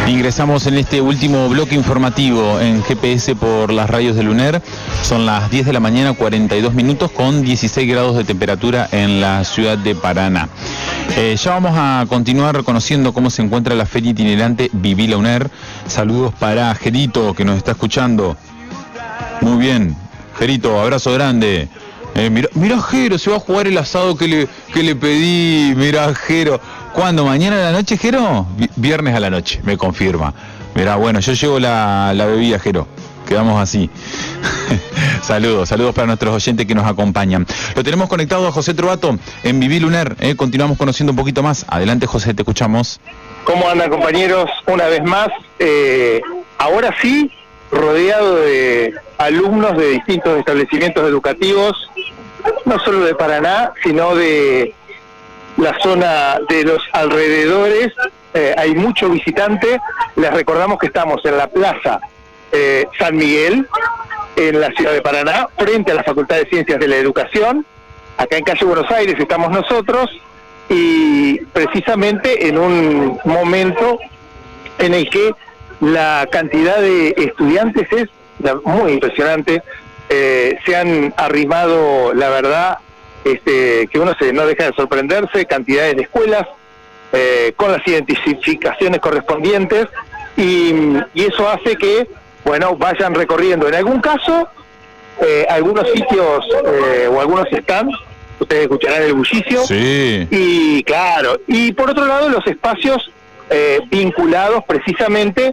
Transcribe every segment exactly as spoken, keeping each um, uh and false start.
Ingresamos en este último bloque informativo en G P S por las radios del UNER. Son las diez de la mañana, cuarenta y dos minutos, con dieciséis grados de temperatura en la ciudad de Paraná. Eh, ya vamos a continuar conociendo cómo se encuentra la feria itinerante Viví la UNER. Saludos para Gerito, que nos está escuchando. Muy bien, Gerito, abrazo grande. Eh, mira, mira Jero, se va a jugar el asado que le, que le pedí. Mira Jero. ¿Cuándo? ¿Mañana a la noche, Jero? Viernes a la noche, me confirma. Mirá, bueno, yo llevo la, la bebida, Jero. Quedamos así. Saludos, saludos para nuestros oyentes que nos acompañan. Lo tenemos conectado a José Trovato en Viví la UNER. Eh, continuamos conociendo un poquito más. Adelante, José, te escuchamos. ¿Cómo andan, compañeros? Una vez más, eh, ahora sí, rodeado de alumnos de distintos establecimientos educativos, no solo de Paraná, sino de la zona de los alrededores. Eh, hay mucho visitante. Les recordamos que estamos en la Plaza eh, San Miguel, en la ciudad de Paraná, frente a la Facultad de Ciencias de la Educación. Acá en calle Buenos Aires estamos nosotros, y precisamente en un momento en el que la cantidad de estudiantes es muy impresionante. Eh, se han arrimado, la verdad, este, que uno se no deja de sorprenderse, cantidades de escuelas eh, con las identificaciones correspondientes, y, y eso hace que, bueno, vayan recorriendo en algún caso eh, algunos sitios eh, o algunos stands. Ustedes escucharán el bullicio. Sí. Y claro, y por otro lado los espacios eh, vinculados precisamente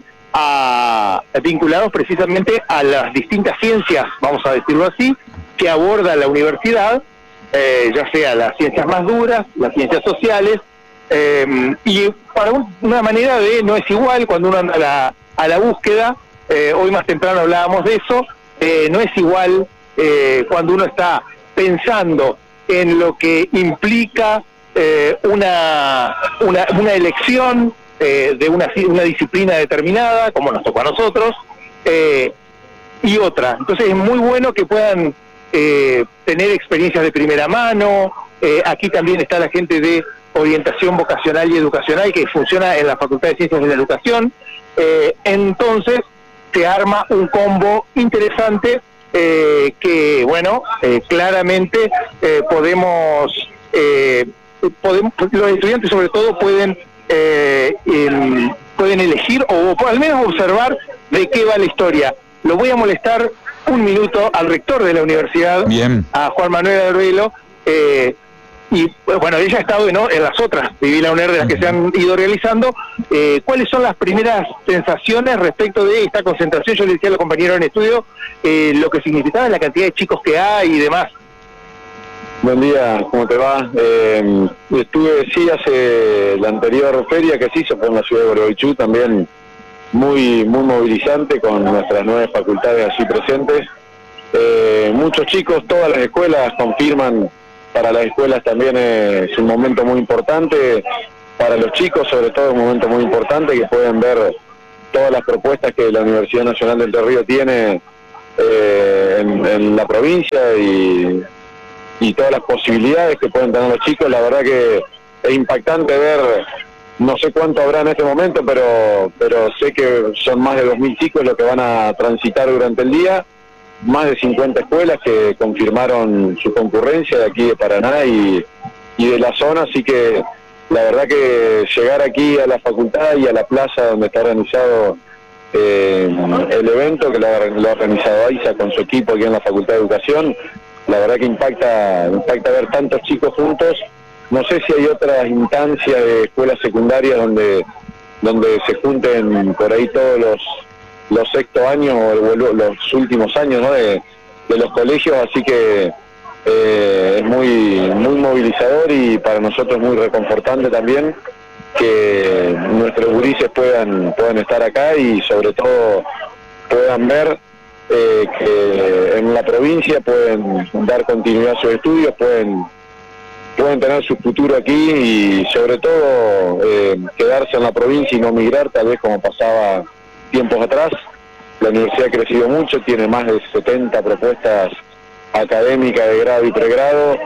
a vinculados precisamente a las distintas ciencias, vamos a decirlo así, que aborda la universidad, eh, ya sea las ciencias más duras, las ciencias sociales, eh, y para un, una manera de no es igual cuando uno anda a la, a la búsqueda. Eh, hoy más temprano hablábamos de eso. Eh, no es igual eh, cuando uno está pensando en lo que implica eh, una, una, una elección eh, de una, una disciplina determinada, como nos tocó a nosotros, eh, y otra. Entonces es muy bueno que puedan eh, tener experiencias de primera mano. Eh, aquí también está la gente de orientación vocacional y educacional, que funciona en la Facultad de Ciencias de la Educación. Eh, entonces se arma un combo interesante. Eh, que bueno, eh, claramente eh, podemos, eh, podemos, los estudiantes sobre todo pueden eh, eh, pueden elegir o, o al menos observar de qué va la historia. Lo voy a molestar un minuto al rector de la universidad. Bien. A Juan Manuel Arbelo, eh, y bueno, ella ha estado ¿no? en las otras Viví la UNER de las que se han ido realizando. Eh, ¿Cuáles son las primeras sensaciones respecto de esta concentración? Yo le decía a los compañeros en estudio eh, lo que significaba la cantidad de chicos que hay y demás. Buen día, ¿cómo te va? Eh, estuve, sí, hace la anterior feria que se hizo fue en la ciudad de Gualeguaychú, también muy muy movilizante, con nuestras nueve facultades así presentes. Eh, muchos chicos, todas las escuelas confirman. Para las escuelas también es un momento muy importante, para los chicos sobre todo un momento muy importante, que pueden ver todas las propuestas que la Universidad Nacional de Entre Ríos tiene eh, en, en la provincia, y, y todas las posibilidades que pueden tener los chicos. La verdad que es impactante ver, no sé cuánto habrá en este momento, pero, pero sé que son más de dos mil chicos los que van a transitar durante el día. Más de cincuenta escuelas que confirmaron su concurrencia de aquí de Paraná y, y de la zona, así que la verdad que llegar aquí a la facultad y a la plaza donde está organizado eh, el evento, que lo ha, lo ha organizado AISA con su equipo aquí en la Facultad de Educación, la verdad que impacta, impacta ver tantos chicos juntos. No sé si hay otras instancias de escuelas secundarias donde, donde se junten por ahí todos los los sextos años o los últimos años, ¿no? de, de los colegios, así que eh, es muy muy movilizador, y para nosotros muy reconfortante también que nuestros gurises puedan puedan estar acá, y sobre todo puedan ver eh, que en la provincia pueden dar continuidad a sus estudios, pueden pueden tener su futuro aquí, y sobre todo eh, quedarse en la provincia y no migrar, tal vez como pasaba tiempos atrás. La universidad ha crecido mucho, tiene más de setenta propuestas académicas de grado y pregrado,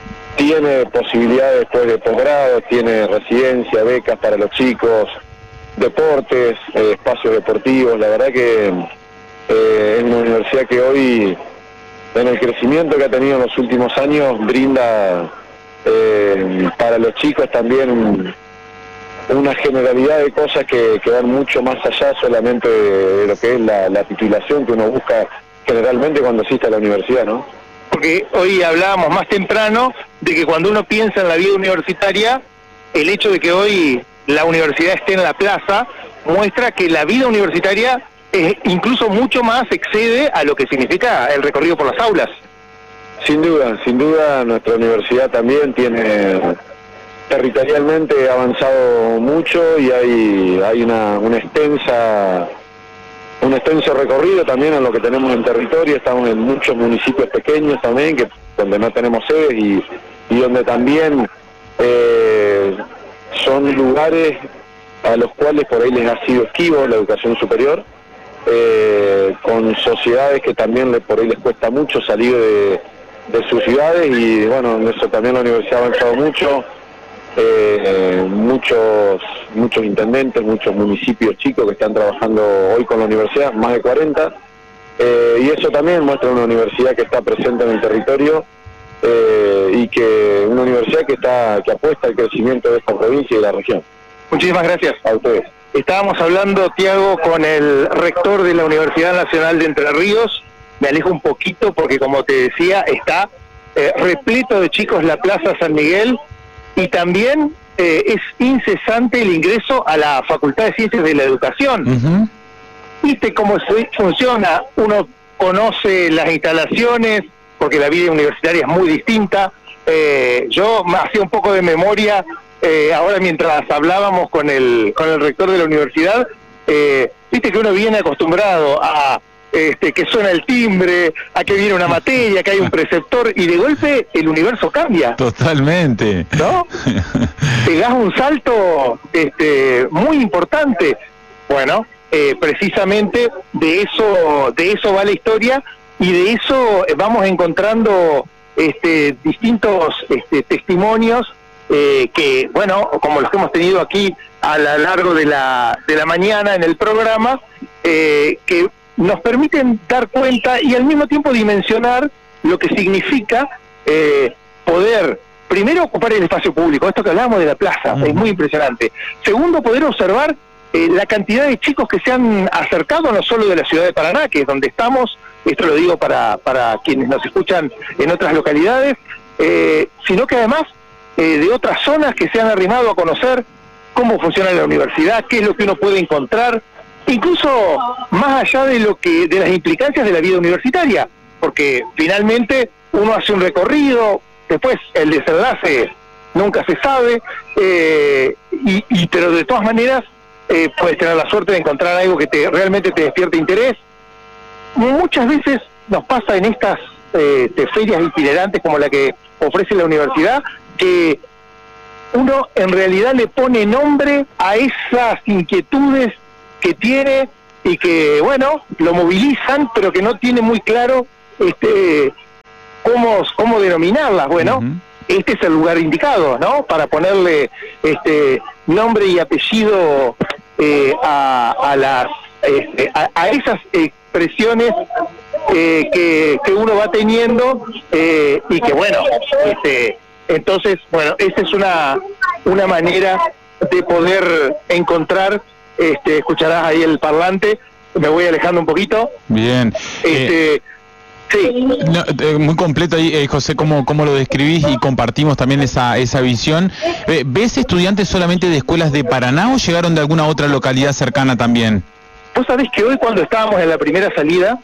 tiene posibilidades después de posgrado, tiene residencia, becas para los chicos, deportes, eh, espacios deportivos. La verdad que eh, es una universidad que hoy, en el crecimiento que ha tenido en los últimos años, brinda eh, para los chicos también un, una generalidad de cosas que, que van mucho más allá solamente de, de lo que es la, la titulación que uno busca generalmente cuando asiste a la universidad, ¿no? Porque hoy hablábamos más temprano de que cuando uno piensa en la vida universitaria, el hecho de que hoy la universidad esté en la plaza muestra que la vida universitaria es incluso mucho más excede a lo que significa el recorrido por las aulas. Sin duda, sin duda nuestra universidad también tiene territorialmente avanzado mucho y hay hay una, una extensa un extenso recorrido también en lo que tenemos en territorio. Estamos en muchos municipios pequeños también, que donde no tenemos sedes y, y donde también eh, son lugares a los cuales por ahí les ha sido esquivo la educación superior, eh, con sociedades que también le, por ahí les cuesta mucho salir de, de sus ciudades, y bueno, en eso también la universidad ha avanzado mucho. Eh, muchos muchos intendentes, muchos municipios chicos que están trabajando hoy con la universidad, más de cuarenta, eh, y eso también muestra una universidad que está presente en el territorio, eh, y que una universidad que está que apuesta al crecimiento de esta provincia y de la región. Muchísimas gracias. A ustedes. Estábamos hablando, Tiago, con el rector de la Universidad Nacional de Entre Ríos. Me alejo un poquito porque, como te decía, está eh, repleto de chicos la Plaza San Miguel. Y también eh, es incesante el ingreso a la Facultad de Ciencias de la Educación. Uh-huh. ¿Viste cómo se funciona? Uno conoce las instalaciones, porque la vida universitaria es muy distinta. Eh, yo me hacía un poco de memoria, eh, ahora mientras hablábamos con el, con el rector de la universidad, eh, viste que uno viene acostumbrado a... Este, que suena el timbre, a que viene una materia, que hay un preceptor, y de golpe el universo cambia. Totalmente. ¿No? Pegás un salto este, muy importante. Bueno, eh, precisamente de eso, de eso va la historia, y de eso vamos encontrando este, distintos este, testimonios eh, que, bueno, como los que hemos tenido aquí a lo largo de la, de la mañana en el programa, eh, que nos permiten dar cuenta y al mismo tiempo dimensionar lo que significa eh, poder, primero, ocupar el espacio público, esto que hablábamos de la plaza, uh-huh. es muy impresionante. Segundo, poder observar eh, la cantidad de chicos que se han acercado, no solo de la ciudad de Paraná, que es donde estamos, esto lo digo para, para quienes nos escuchan en otras localidades, eh, sino que además eh, de otras zonas que se han arrimado a conocer cómo funciona la universidad, qué es lo que uno puede encontrar, incluso más allá de lo que de las implicancias de la vida universitaria, porque finalmente uno hace un recorrido, después el desenlace nunca se sabe, eh, y, y pero de todas maneras eh, puedes tener la suerte de encontrar algo que te realmente te despierte interés. Muchas veces nos pasa en estas eh, de ferias itinerantes como la que ofrece la universidad, que uno en realidad le pone nombre a esas inquietudes que tiene y que, bueno, lo movilizan, pero que no tiene muy claro este cómo, cómo denominarlas. Bueno, uh-huh. este es el lugar indicado, ¿no?, para ponerle este nombre y apellido eh, a, a las este, a, a esas expresiones eh, que, que uno va teniendo eh, y que, bueno, este entonces, bueno, esa es una una manera de poder encontrar. Este, escucharás ahí el parlante, me voy alejando un poquito. Bien. Este, eh, sí. No, eh, muy completo ahí, eh, José, cómo, cómo lo describís, y compartimos también esa, esa visión. Eh, ¿Ves estudiantes solamente de escuelas de Paraná o llegaron de alguna otra localidad cercana también? Vos sabés que hoy, cuando estábamos en la primera salida,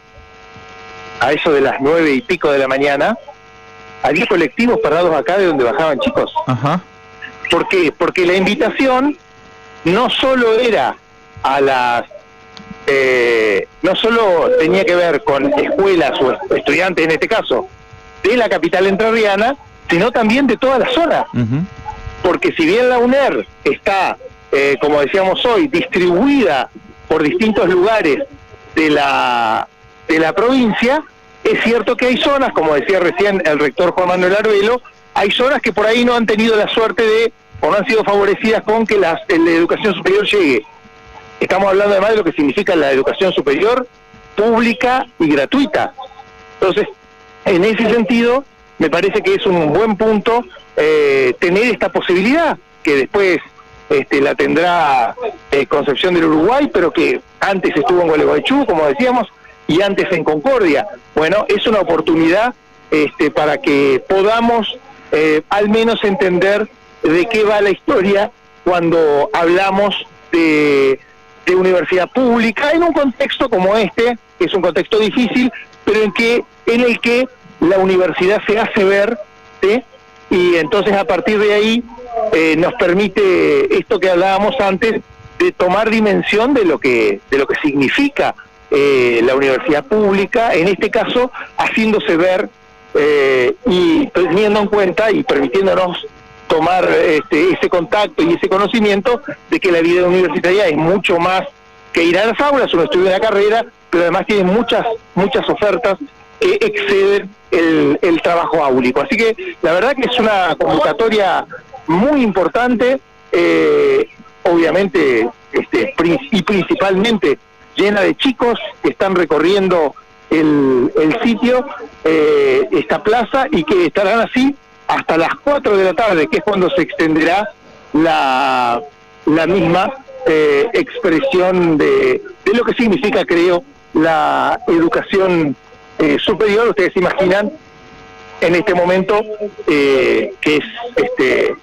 a eso de las nueve y pico de la mañana, había colectivos parados acá de donde bajaban chicos. Ajá. ¿Por qué? Porque la invitación no solo era a las eh, no solo tenía que ver con escuelas o estudiantes, en este caso de la capital entrerriana, sino también de toda la zona. Uh-huh. Porque si bien la UNER está eh, como decíamos hoy, distribuida por distintos lugares de la de la provincia, es cierto que hay zonas, como decía recién el rector Juan Manuel Arbelo, hay zonas que por ahí no han tenido la suerte de, o no han sido favorecidas con que las, la educación superior llegue. estamos hablando además de lo que significa la educación superior, pública y gratuita. Entonces, en ese sentido, me parece que es un buen punto eh, tener esta posibilidad, que después este, la tendrá eh, Concepción del Uruguay, pero que antes estuvo en Gualeguaychú, como decíamos, y antes en Concordia. Bueno, es una oportunidad este, para que podamos eh, al menos entender de qué va la historia cuando hablamos de, de universidad pública en un contexto como este, que es un contexto difícil, pero en que en el que la universidad se hace ver, ¿sí? Y entonces a partir de ahí eh, nos permite esto que hablábamos antes, de tomar dimensión de lo que de lo que significa eh, la universidad pública, en este caso haciéndose ver eh, y teniendo en cuenta y permitiéndonos tomar este, ese contacto y ese conocimiento de que la vida universitaria es mucho más que ir a las aulas, uno estudia una carrera, pero además tiene muchas muchas ofertas que exceden el, el trabajo áulico. Así que la verdad que es una convocatoria muy importante, eh, obviamente este, y principalmente llena de chicos que están recorriendo el, el sitio, eh, esta plaza, y que estarán así hasta las cuatro de la tarde, que es cuando se extenderá la, la misma eh, expresión de, de lo que significa, creo, la educación eh, superior. Ustedes se imaginan en este momento eh, que es este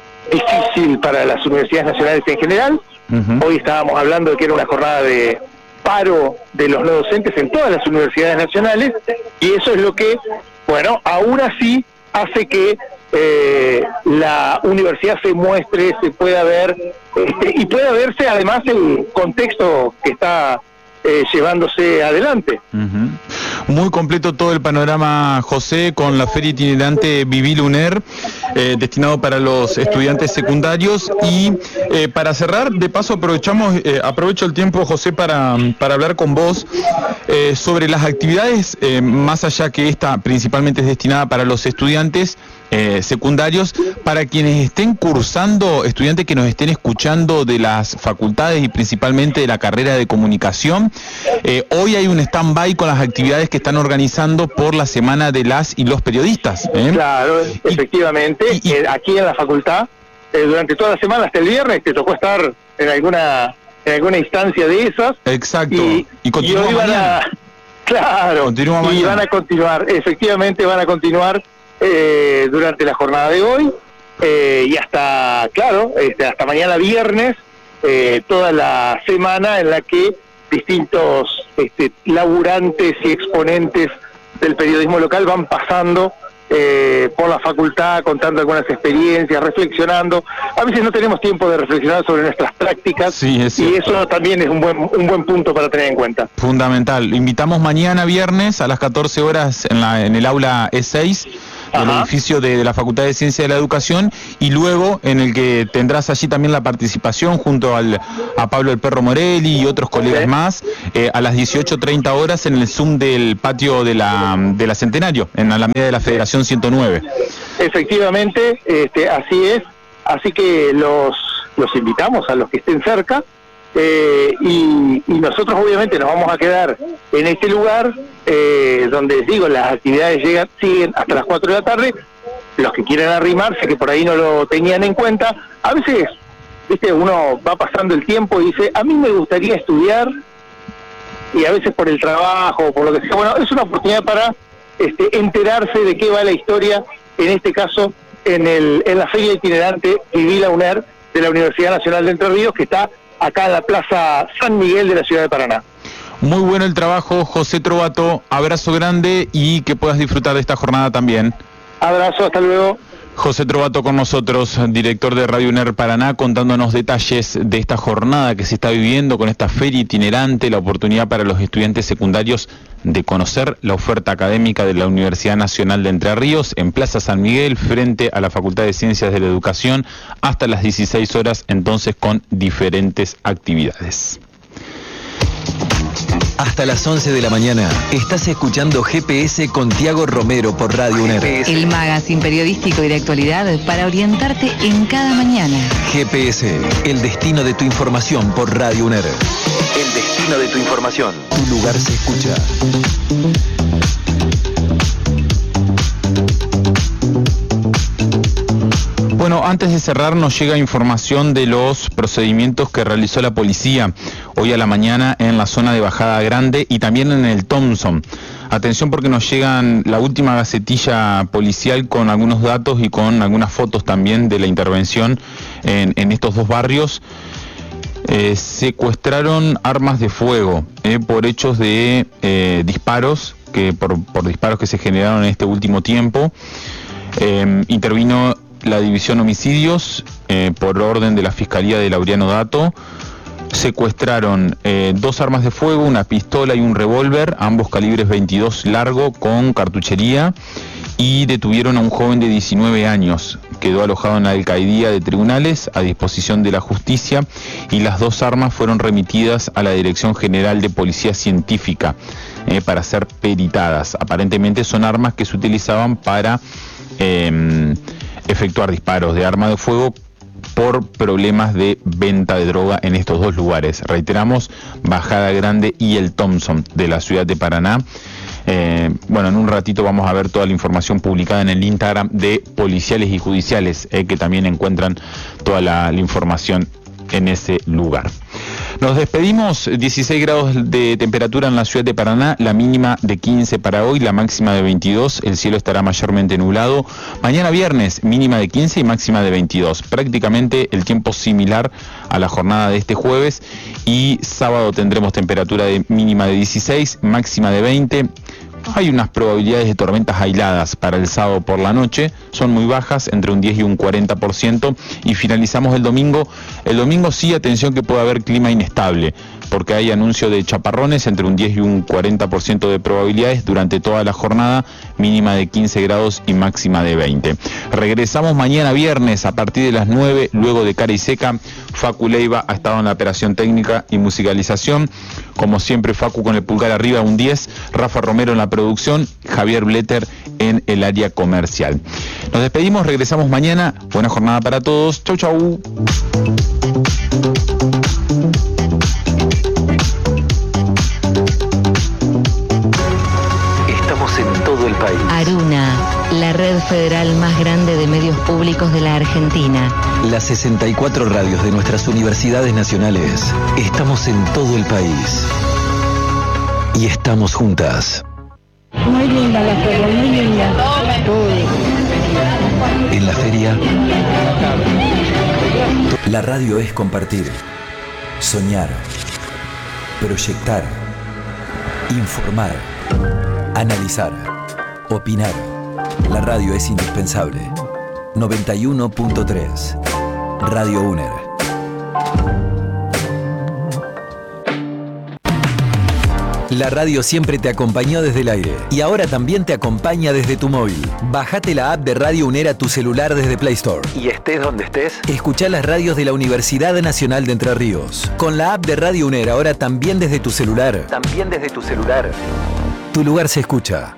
difícil para las universidades nacionales en general. Uh-huh. Hoy estábamos hablando de que era una jornada de paro de los no docentes en todas las universidades nacionales, y eso es lo que, bueno, aún así hace que eh, la universidad se muestre, se pueda ver, este, y pueda verse además el contexto que está eh, llevándose adelante. Uh-huh. Muy completo todo el panorama, José, con la feria itinerante Vivila UNER, eh, destinado para los estudiantes secundarios. Y eh, para cerrar, de paso aprovechamos, eh, aprovecho el tiempo, José, para, para hablar con vos eh, sobre las actividades, eh, más allá que esta principalmente es destinada para los estudiantes eh, secundarios, para quienes estén cursando, estudiantes que nos estén escuchando de las facultades y principalmente de la carrera de comunicación. Eh, hoy hay un stand-by con las actividades que están organizando por la Semana de las y los Periodistas. ¿eh? Claro, efectivamente, y, y, eh, aquí en la facultad, eh, durante toda la semana hasta el viernes, te tocó estar en alguna en alguna instancia de esas. Exacto, y, y, y hoy van a, claro, continúa y mañana. van a continuar, efectivamente van a continuar eh, durante la jornada de hoy, eh, y hasta, claro, este, hasta mañana viernes, eh, toda la semana en la que distintos este, laburantes y exponentes del periodismo local van pasando eh, por la facultad, contando algunas experiencias, reflexionando. A veces no tenemos tiempo de reflexionar sobre nuestras prácticas, sí, es y eso también es un buen un buen punto para tener en cuenta. Fundamental. Invitamos mañana viernes a las catorce horas en, la, en el aula E seis, del edificio de, de la Facultad de Ciencia de la Educación, y luego en el que tendrás allí también la participación junto al, a Pablo el Perro Morelli y otros colegas sí. más, eh, a las dieciocho treinta horas en el Zoom del patio de la, de la Centenario, en la Alameda de la Federación ciento nueve. Efectivamente, este, así es, así que los, los invitamos a los que estén cerca, eh, y, y nosotros obviamente nos vamos a quedar en este lugar, eh, donde les digo, las actividades llegan, siguen hasta las cuatro de la tarde. Los que quieran arrimarse, que por ahí no lo tenían en cuenta, a veces, viste, uno va pasando el tiempo y dice, a mí me gustaría estudiar, y a veces por el trabajo, por lo que sea, bueno, es una oportunidad para este, enterarse de qué va la historia, en este caso, en el en la feria itinerante Vivila UNER de la Universidad Nacional de Entre Ríos, que está acá en la Plaza San Miguel de la ciudad de Paraná. Muy bueno el trabajo, José Trovato, abrazo grande y que puedas disfrutar de esta jornada también. Abrazo, hasta luego. José Trovato con nosotros, director de Radio UNER Paraná, contándonos detalles de esta jornada que se está viviendo con esta feria itinerante, la oportunidad para los estudiantes secundarios de conocer la oferta académica de la Universidad Nacional de Entre Ríos en Plaza San Miguel, frente a la Facultad de Ciencias de la Educación, hasta las dieciséis horas, entonces con diferentes actividades. Hasta las once de la mañana estás escuchando G P S con Tiago Romero por Radio UNER. El magazine periodístico y de actualidad para orientarte en cada mañana. G P S, el destino de tu información por Radio UNER. El destino de tu información. Tu lugar se escucha. Bueno, antes de cerrar nos llega información de los procedimientos que realizó la policía hoy a la mañana en la zona de Bajada Grande y también en el Thompson. Atención porque nos llegan la última gacetilla policial con algunos datos y con algunas fotos también de la intervención en, en estos dos barrios. Eh, secuestraron armas de fuego eh, por hechos de eh, disparos, que por, por disparos que se generaron en este último tiempo. Eh, intervino la División Homicidios eh, por orden de la Fiscalía de Laureano Dato. Secuestraron eh, dos armas de fuego, una pistola y un revólver, ambos calibres veintidós largo con cartuchería, y detuvieron a un joven de diecinueve años. Quedó alojado en la alcaldía de tribunales a disposición de la justicia y las dos armas fueron remitidas a la Dirección General de Policía Científica eh, para ser peritadas. Aparentemente son armas que se utilizaban para eh, efectuar disparos de arma de fuego por problemas de venta de droga en estos dos lugares. Reiteramos, Bajada Grande y el Thompson de la ciudad de Paraná. Eh, bueno, en un ratito vamos a ver toda la información publicada en el Instagram de Policiales y Judiciales, eh, que también encuentran toda la, la información en ese lugar. Nos despedimos, dieciséis grados de temperatura en la ciudad de Paraná, la mínima de quince para hoy, la máxima de veintidós, el cielo estará mayormente nublado. Mañana viernes, mínima de quince y máxima de veintidós, prácticamente el tiempo similar a la jornada de este jueves, y sábado tendremos temperatura de mínima de dieciséis, máxima de veinte. Hay unas probabilidades de tormentas aisladas para el sábado por la noche, son muy bajas, entre un diez y un cuarenta por ciento, y finalizamos el domingo. El domingo sí, atención que puede haber clima inestable, porque hay anuncio de chaparrones entre un diez y un cuarenta por ciento de probabilidades durante toda la jornada, mínima de quince grados y máxima de veinte. Regresamos mañana viernes a partir de las nueve, luego de Cara y Seca. Facu Leiva ha estado en la operación técnica y musicalización. Como siempre, Facu con el pulgar arriba, un diez. Rafa Romero en la producción, Javier Bletter en el área comercial. Nos despedimos, regresamos mañana. Buena jornada para todos. Chau, chau. Estamos en todo el país. Aruna, la red federal más grande de medios públicos de la Argentina. Las sesenta y cuatro radios de nuestras universidades nacionales. Estamos en todo el país. Y estamos juntas. Muy linda la feria, muy linda. En la feria, la radio es compartir, soñar, proyectar, informar, analizar, opinar. La radio es indispensable. noventa y uno punto tres, Radio UNER. La radio siempre te acompañó desde el aire y ahora también te acompaña desde tu móvil. Bájate la app de Radio UNER a tu celular desde Play Store. Y estés donde estés, escuchá las radios de la Universidad Nacional de Entre Ríos. Con la app de Radio UNER ahora también desde tu celular. También desde tu celular. Tu lugar se escucha.